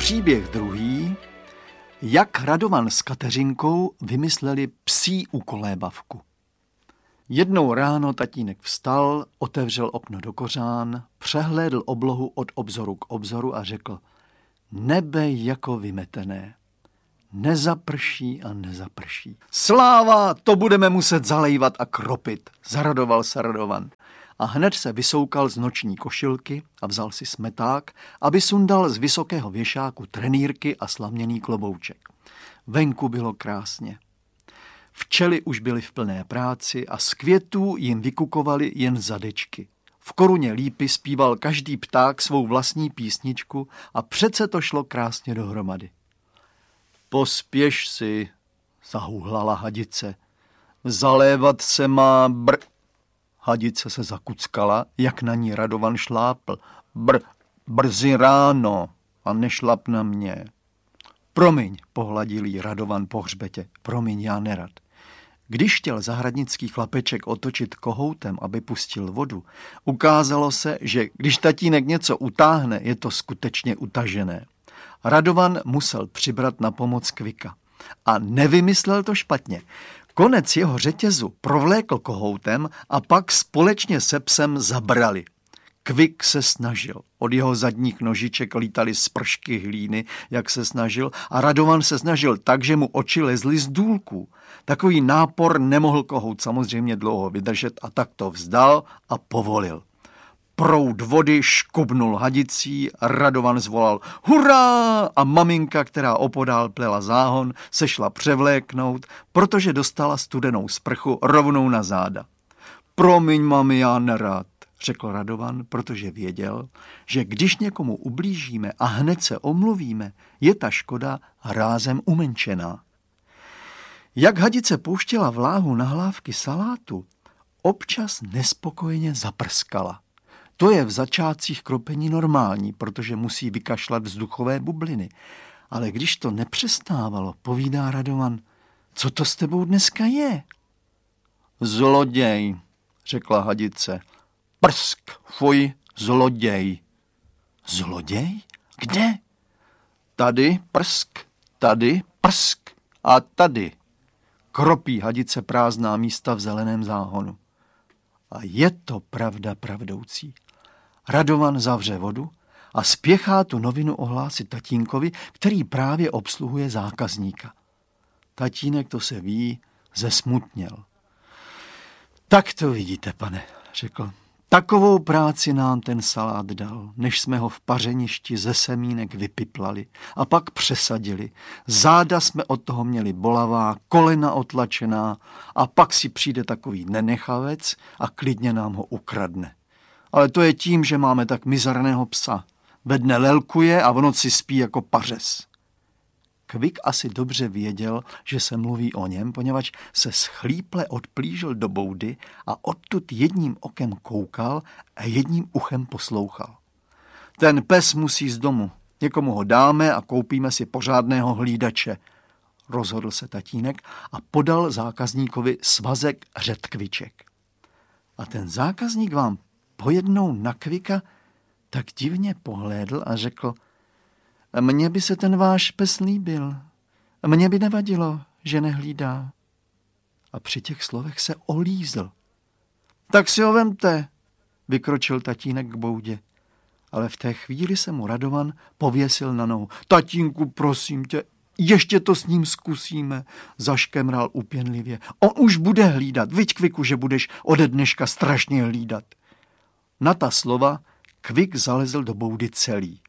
Příběh druhý. Jak Radovan s Kateřinkou vymysleli psí ukolébavku. Jednou ráno tatínek vstal, otevřel okno do kořán, přehlédl oblohu od obzoru k obzoru a řekl: nebe jako vymetené. Nezaprší a nezaprší. Sláva, to budeme muset zalejvat a kropit, zaradoval se Radovan. A hned se vysoukal z noční košilky a vzal si smeták, aby sundal z vysokého věšáku trenýrky a slaměný klobouček. Venku bylo krásně. Včely už byly v plné práci a z květů jim vykukovaly jen zadečky. V koruně lípy zpíval každý pták svou vlastní písničku a přece to šlo krásně dohromady. Pospěš si, zahůhlala hadice. Zalévat se má Hadice se zakuckala, jak na ní Radovan šlápl. Brzy ráno a nešlap na mě. Promiň, pohladil jí Radovan po hřbetě. Promiň, já nerad. Když chtěl zahradnický chlapeček otočit kohoutem, aby pustil vodu, ukázalo se, že když tatínek něco utáhne, je to skutečně utažené. Radovan musel přibrat na pomoc Kvika. A nevymyslel to špatně. Konec jeho řetězu provlékl kohoutem a pak společně se psem zabrali. Kvik se snažil. Od jeho zadních nožiček lítaly spršky hlíny, jak se snažil, a Radovan se snažil tak, že mu oči lezly z důlků. Takový nápor nemohl kohout samozřejmě dlouho vydržet a tak to vzdal a povolil. Proud vody škubnul hadicí, Radovan zvolal hurá a maminka, která opodál plela záhon, se šla převléknout, protože dostala studenou sprchu rovnou na záda. Promiň, mami, já nerad, řekl Radovan, protože věděl, že když někomu ublížíme a hned se omluvíme, je ta škoda rázem umenšená. Jak hadice pouštěla vláhu na hlávky salátu, občas nespokojeně zaprskala. To je v začátcích kropení normální, protože musí vykašlat vzduchové bubliny. Ale když to nepřestávalo, povídá Radovan, co to s tebou dneska je? Zloděj, řekla hadice. Prsk, fuj, zloděj. Zloděj? Kde? Tady prsk a tady. Kropí hadice prázdná místa v zeleném záhonu. A je to pravda pravdoucí. Radovan zavře vodu a spěchá tu novinu ohlásit tatínkovi, který právě obsluhuje zákazníka. Tatínek, to se ví, zesmutněl. Tak to vidíte, pane, řekl. Takovou práci nám ten salát dal, než jsme ho v pařeništi ze semínek vypiplali a pak přesadili. Záda jsme od toho měli bolavá, kolena otlačená a pak si přijde takový nenechavec a klidně nám ho ukradne. Ale to je tím, že máme tak mizerného psa. Ve dne lelkuje a v noci spí jako pařez. Kvik asi dobře věděl, že se mluví o něm, poněvadž se schlíple odplížil do boudy a odtud jedním okem koukal a jedním uchem poslouchal. Ten pes musí z domu. Někomu ho dáme a koupíme si pořádného hlídače, rozhodl se tatínek a podal zákazníkovi svazek řetkviček. A ten zákazník vám pojednou na Kvika tak divně pohlédl a řekl: mně by se ten váš pes líbil. Mně by nevadilo, že nehlídá. A při těch slovech se olízl. Tak si ho vemte, vykročil tatínek k boudě. Ale v té chvíli se mu Radovan pověsil na nohu. Tatínku, prosím tě, ještě to s ním zkusíme, zaškemral úpěnlivě. On už bude hlídat, viď, Kviku, že budeš ode dneška strašně hlídat. Na ta slova Kvik zalezl do boudy celý.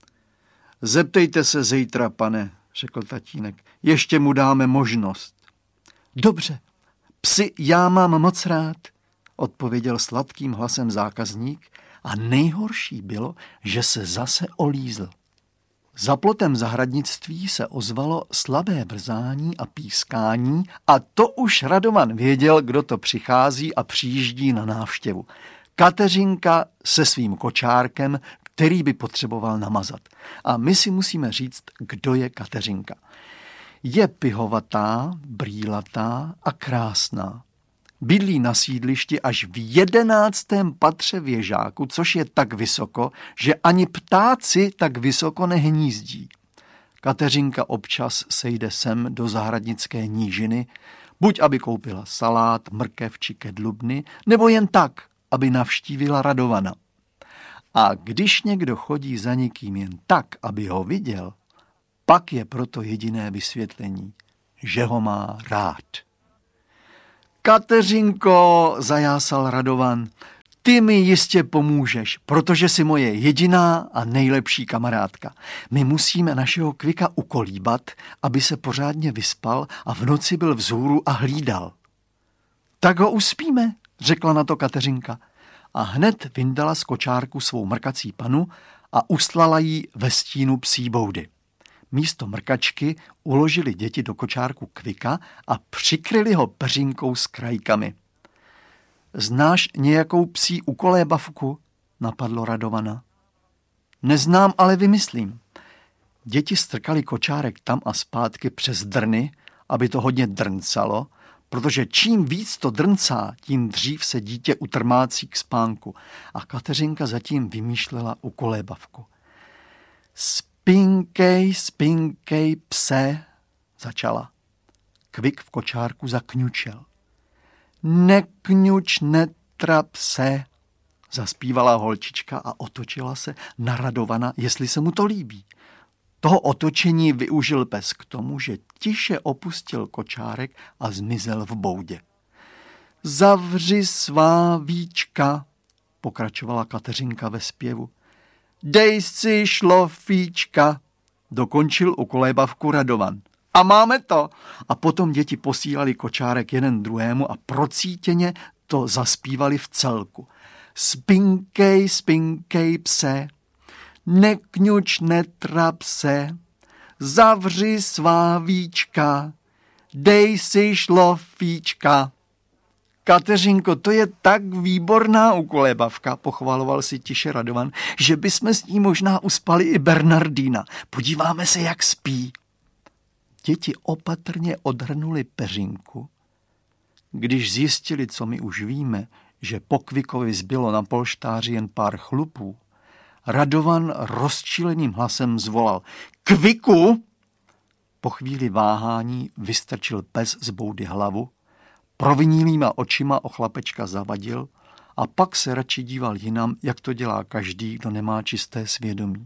Zeptejte se zítra, pane, řekl tatínek. Ještě mu dáme možnost. Dobře, psy já mám moc rád, odpověděl sladkým hlasem zákazník a nejhorší bylo, že se zase olízl. Za plotem zahradnictví se ozvalo slabé brzání a pískání a to už Radovan věděl, kdo to přichází a přijíždí na návštěvu. Kateřinka se svým kočárkem, který by potřeboval namazat. A my si musíme říct, kdo je Kateřinka. Je pihovatá, brýlatá a krásná. Bydlí na sídlišti až v 11. patře věžáku, což je tak vysoko, že ani ptáci tak vysoko nehnízdí. Kateřinka občas sejde sem do zahradnické nížiny, buď aby koupila salát, mrkev či kedlubny, nebo jen tak, aby navštívila Radovana. A když někdo chodí za někým jen tak, aby ho viděl, pak je proto jediné vysvětlení, že ho má rád. Kateřinko, zajásal Radovan, ty mi jistě pomůžeš, protože jsi moje jediná a nejlepší kamarádka. My musíme našeho Kvika ukolíbat, aby se pořádně vyspal a v noci byl vzhůru a hlídal. Tak ho uspíme, řekla na to Kateřinka a hned vyndala z kočárku svou mrkací panu a uslala ji ve stínu psí boudy. Místo mrkačky uložili děti do kočárku Kvika a přikryli ho peřinkou s krajkami. Znáš nějakou psí ukolébavku? Napadlo Radovana. Neznám, ale vymyslím. Děti strkali kočárek tam a zpátky přes drny, aby to hodně drncalo, protože čím víc to drncá, tím dřív se dítě utrmácí k spánku. A Kateřinka zatím vymýšlela ukolébavku. Spinkej, spinkej, pse, začala. Kvik v kočárku zakňučel. Nekňuč, netrap se, zaspívala holčička a otočila se na Radovana, jestli se mu to líbí. Toho otočení využil pes k tomu, že tiše opustil kočárek a zmizel v boudě. Zavři svá víčka, pokračovala Kateřinka ve zpěvu. Dej si šlofíčka, dokončil ukolébavku Radovan. A máme to. A potom děti posílali kočárek jeden druhému a procítěně to zaspívali v celku. Spinkej, spinkej, pse, nekňuč, netrap se, zavři svá víčka, dej si šlofíčka. Kateřinko, to je tak výborná ukolébavka, pochvaloval si tiše Radovan, že bychom s ní možná uspali i Bernardína. Podíváme se, jak spí. Děti opatrně odhrnuli peřinku. Když zjistili, co my už víme, že po Kvikovi zbylo na polštáři jen pár chlupů, Radovan rozčileným hlasem zvolal. Kviku! Po chvíli váhání vystrčil pes z boudy hlavu, provinilýma očima o chlapečka zavadil a pak se radši díval jinam, jak to dělá každý, kdo nemá čisté svědomí.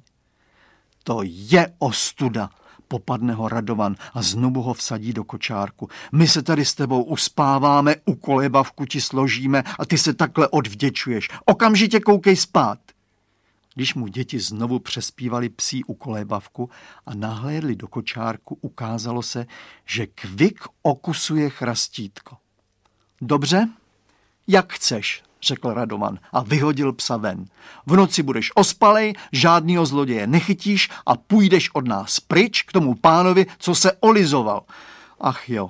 To je ostuda, popadne ho Radovan a znovu ho vsadí do kočárku. My se tady s tebou uspáváme, ukolébavku ti složíme a ty se takhle odvděčuješ. Okamžitě koukej spát. Když mu děti znovu přespívali psí ukolébavku a nahlédli do kočárku, ukázalo se, že Kvik okusuje chrastítko. Dobře, jak chceš, řekl Radovan a vyhodil psa ven. V noci budeš ospalej, žádnýho zloděje nechytíš a půjdeš od nás pryč k tomu pánovi, co se olizoval. Ach jo,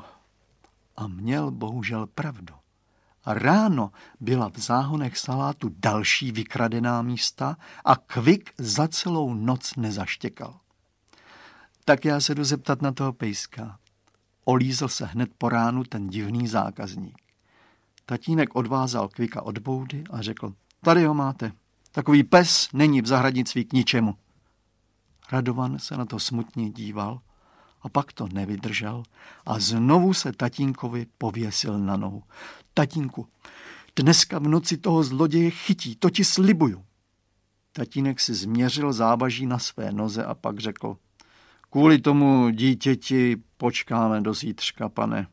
a měl bohužel pravdu. A ráno byla v záhonech salátu další vykradená místa a Kvik za celou noc nezaštěkal. Tak já se jdu zeptat na toho pejska. Olízl se hned po ránu ten divný zákazník. Tatínek odvázal Kvika od boudy a řekl, tady ho máte. Takový pes není v zahradnictví k ničemu. Radovan se na to smutně díval a pak to nevydržel a znovu se tatínkovi pověsil na nohu. Tatínku, dneska v noci toho zloděje chytí, to ti slibuju. Tatínek si změřil závaží na své noze a pak řekl, kvůli tomu dítěti počkáme do zítřka, pane.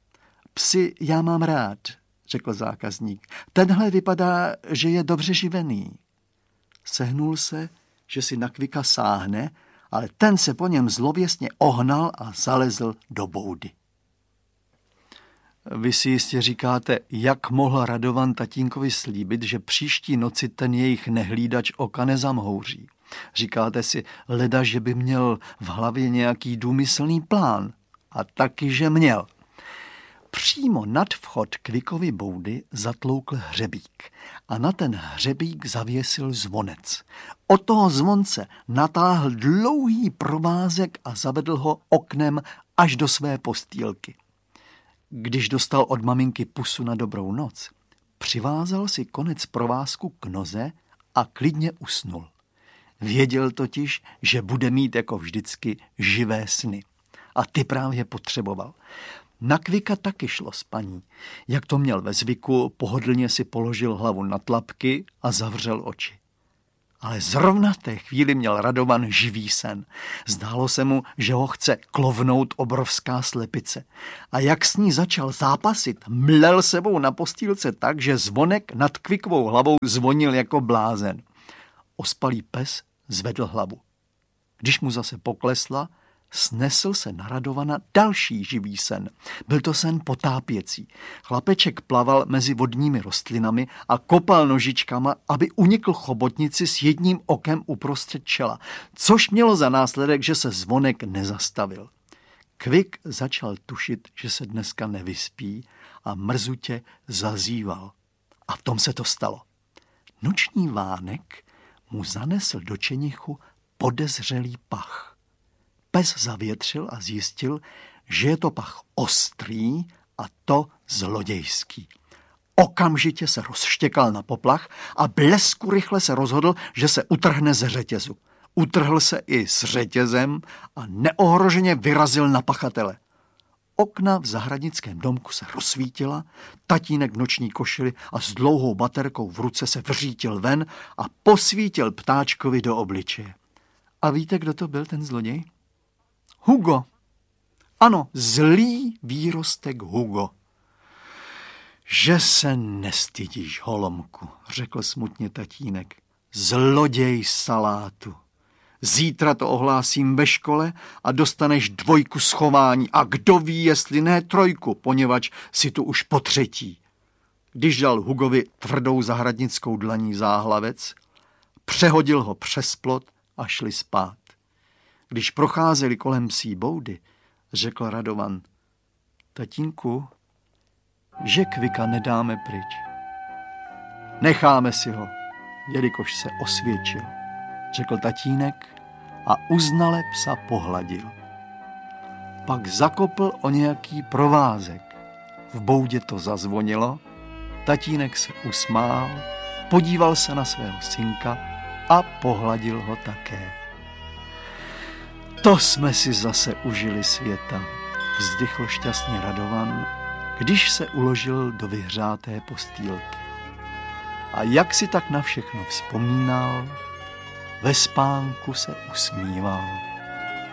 Psy já mám rád, řekl zákazník. Tenhle vypadá, že je dobře živený. Sehnul se, že si na Kvika sáhne, ale ten se po něm zlověsně ohnal a zalezl do boudy. Vy si jistě říkáte, jak mohl Radovan tatínkovi slíbit, že příští noci ten jejich nehlídač oka nezamhouří. Říkáte si, leda, že by měl v hlavě nějaký důmyslný plán. A taky, že měl. Přímo nad vchod Kvikovy boudy zatloukl hřebík a na ten hřebík zavěsil zvonec. Od toho zvonce natáhl dlouhý provázek a zavedl ho oknem až do své postýlky. Když dostal od maminky pusu na dobrou noc, přivázal si konec provázku k noze a klidně usnul. Věděl totiž, že bude mít jako vždycky živé sny. A ty právě potřeboval. Na Kvika taky šlo spaní. Jak to měl ve zvyku, pohodlně si položil hlavu na tlapky a zavřel oči. Ale zrovna v té chvíli měl Radovan živý sen. Zdálo se mu, že ho chce klovnout obrovská slepice. A jak s ní začal zápasit, mlel sebou na postýlce tak, že zvonek nad Kvikovou hlavou zvonil jako blázen. Ospalý pes zvedl hlavu. Když mu zase poklesla, snesl se na Radovana další živý sen. Byl to sen potápěcí. Chlapeček plaval mezi vodními rostlinami a kopal nožičkama, aby unikl chobotnici s jedním okem uprostřed čela, což mělo za následek, že se zvonek nezastavil. Kvik začal tušit, že se dneska nevyspí a mrzutě zazíval. A v tom se to stalo. Noční vánek mu zanesl do čenichu podezřelý pach. Pes zavětřil a zjistil, že je to pach ostrý a to zlodějský. Okamžitě se rozštěkal na poplach a blesku rychle se rozhodl, že se utrhne ze řetězu. Utrhl se i s řetězem a neohroženě vyrazil na pachatele. Okna v zahradnickém domku se rozsvítila, tatínek v noční košili a s dlouhou baterkou v ruce se vřítil ven a posvítil ptáčkovi do obličeje. A víte, kdo to byl ten zloděj? Hugo. Ano, zlý výrostek Hugo. Že se nestydíš, holomku, řekl smutně tatínek. Zloděj salátu. Zítra to ohlásím ve škole a dostaneš 2 schování a kdo ví, jestli ne 3, poněvadž si tu už po 3. Když dal Hugovi tvrdou zahradnickou dlaní záhlavec, přehodil ho přes plot a šli spát. Když procházeli kolem psí boudy, řekl Radovan: tatínku, že Kvika nedáme pryč. Necháme si ho, jelikož se osvědčil, řekl tatínek a uznale psa pohladil. Pak zakopl o nějaký provázek. V boudě to zazvonilo, tatínek se usmál, podíval se na svého synka a pohladil ho také. To jsme si zase užili světa, vzdychl šťastně Radovan, když se uložil do vyhřáté postýlky. A jak si tak na všechno vzpomínal, ve spánku se usmíval.